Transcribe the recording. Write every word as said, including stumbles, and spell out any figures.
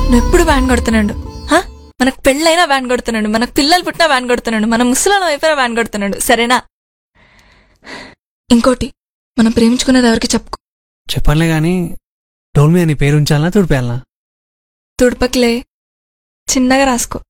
నువ్వు ఎప్పుడు వ్యాన్ కొడుతున్నాడు. మనకు పెళ్ళైనా వ్యాన్ కొడుతున్నాడు, మనకు పిల్లలు పుట్టినా వ్యాన్ కొడుతున్నాడు, మన ముసలాల వైపున వ్యాన్ కొడుతున్నాడు. సరేనా? ఇంకోటి, మనం ప్రేమించుకునేది ఎవరికి చెప్పుకో. చెప్పనులే గాని డోల్ మీద నీ పేరు ఉంచాలనా తుడిపేయాలనా? తుడపకిలే, చిన్నగా రాసుకో.